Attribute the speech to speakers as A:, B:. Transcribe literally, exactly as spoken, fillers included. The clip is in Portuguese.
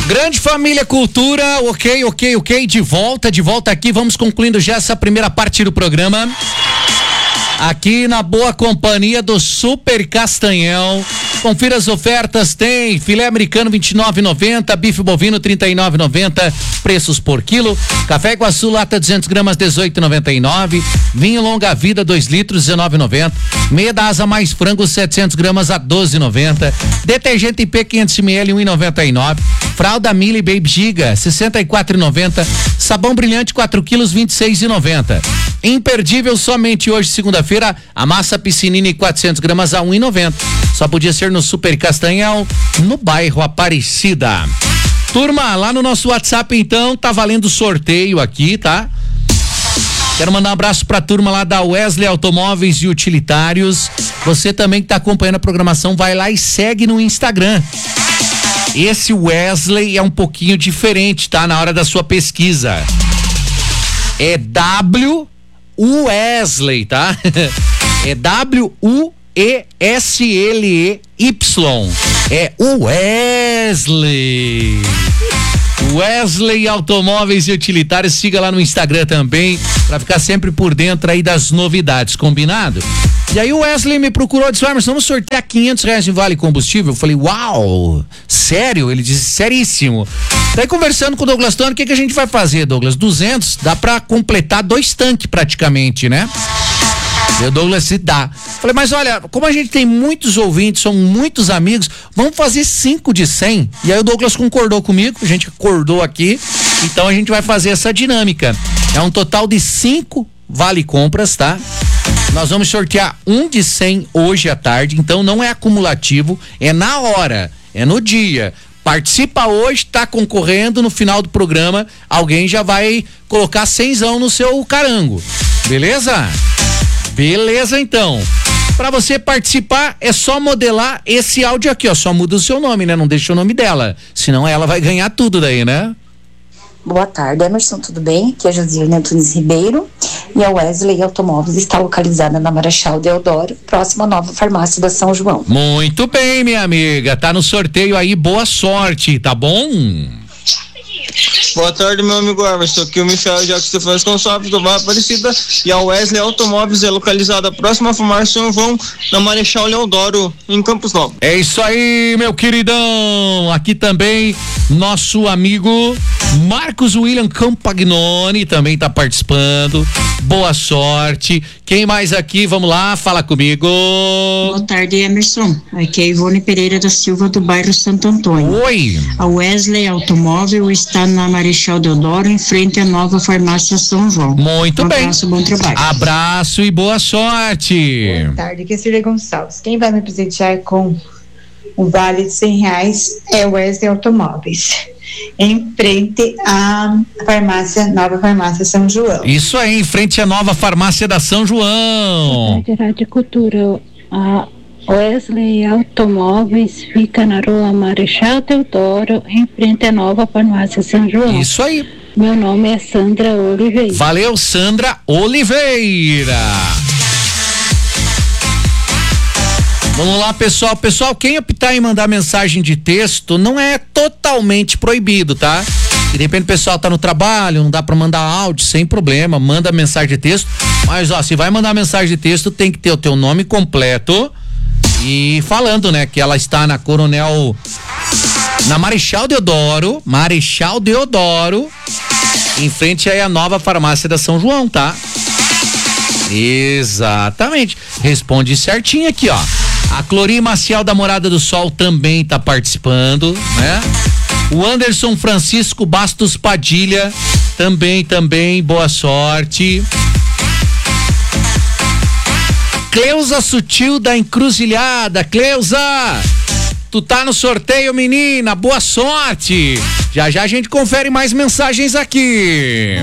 A: Grande família Cultura, ok, ok, ok, de volta, de volta aqui, vamos concluindo já essa primeira parte do programa. Aqui na boa companhia do Super Castanhão. Confira as ofertas, tem filé americano vinte e nove e noventa, bife bovino trinta e nove e noventa, preços por quilo. Café Iguaçu lata duzentos gramas dezoito e noventa e nove, vinho longa vida dois litros dezenove e noventa, meia da asa mais frango setecentos gramas a doze e noventa, detergente I P quinhentos mililitros um e noventa e nove, fralda Mili Baby Giga sessenta e quatro e noventa, sabão brilhante quatro quilos vinte e seis e noventa. Imperdível somente hoje, segunda-feira, a massa Piscinini quatrocentos gramas a um e noventa. Só podia ser no Super Castanhão, no bairro Aparecida. Turma, lá no nosso WhatsApp então, tá valendo sorteio aqui, tá? Quero mandar um abraço pra turma lá da Wesley Automóveis e Utilitários. Você também que tá acompanhando a programação, vai lá e segue no Instagram. Esse Wesley é um pouquinho diferente, tá? Na hora da sua pesquisa. É W Wesley, tá? É W U E S L E Y. É Wesley. Wesley Automóveis e Utilitários, siga lá no Instagram também, pra ficar sempre por dentro aí das novidades, combinado? E aí o Wesley me procurou, disse, Emerson, vamos sortear quinhentos reais em Vale Combustível? Eu falei, uau, sério? Ele disse, seríssimo. Daí conversando com o Douglas Tony, o que que a gente vai fazer, Douglas? duzentos, dá pra completar dois tanques praticamente, né? E o Douglas se dá. Falei, mas olha, como a gente tem muitos ouvintes, são muitos amigos, vamos fazer cinco de cem. E aí o Douglas concordou comigo, a gente acordou aqui, então a gente vai fazer essa dinâmica. É um total de cinco vale compras, tá? Nós vamos sortear um de cem hoje à tarde, então não é acumulativo, é na hora, é no dia. Participa hoje, tá concorrendo, no final do programa, alguém já vai colocar cenzão no seu carango, beleza? Beleza, então. Pra você participar, é só modelar esse áudio aqui, ó. Só muda o seu nome, né? Não deixa o nome dela. Senão ela vai ganhar tudo daí, né?
B: Boa tarde, Emerson, tudo bem? Aqui é a Josiane Antunes Ribeiro e a Wesley Automóveis está localizada na Marechal Deodoro, próxima à nova farmácia da São João.
A: Muito bem, minha amiga. Tá no sorteio aí, boa sorte, tá bom?
C: Boa tarde, meu amigo Emerson, aqui é o Michel Jacques Stefãs Gonçalves do Bairro Aparecida e a Wesley Automóveis é localizada próxima à farmácia São João, na Marechal Deodoro, em Campos Novos.
A: É isso aí, meu queridão. Aqui também nosso amigo Marcos William Campagnoni também tá participando. Boa sorte. Quem mais aqui? Vamos lá, fala comigo.
D: Boa tarde, Emerson. Aqui é Ivone Pereira da Silva do bairro Santo Antônio.
A: Oi.
D: A Wesley Automóvel está na Marechal Deodoro, em frente à nova farmácia São João.
A: Muito
D: um
A: bem.
D: Abraço, bom trabalho.
A: Abraço e boa sorte.
E: Boa tarde, aqui é Cília Gonçalves. Quem vai me presentear com um vale de cem reais é o Wesley Automóveis, em frente à farmácia, nova farmácia São João.
A: Isso aí, em frente à nova farmácia da São João.
F: Rádio Cultura, a Wesley Automóveis fica na rua Marechal Deodoro, em frente à nova farmácia São João.
A: Isso aí.
F: Meu nome é Sandra Oliveira.
A: Valeu, Sandra Oliveira. Vamos lá, pessoal. Pessoal, quem optar em mandar mensagem de texto não é totalmente proibido, tá? E de repente o pessoal tá no trabalho, não dá pra mandar áudio, sem problema, manda mensagem de texto. Mas, ó, se vai mandar mensagem de texto, tem que ter o teu nome completo e falando, né, que ela está na Coronel, na Marechal Deodoro, Marechal Deodoro, em frente aí à nova farmácia da São João, tá? Exatamente. Responde certinho aqui, ó. A Clorinha Maciel da Morada do Sol também tá participando, né? O Anderson Francisco Bastos Padilha também, também, boa sorte. Cleusa Sutil da Encruzilhada, Cleusa, tu tá no sorteio, menina, boa sorte. Já já a gente confere mais mensagens aqui.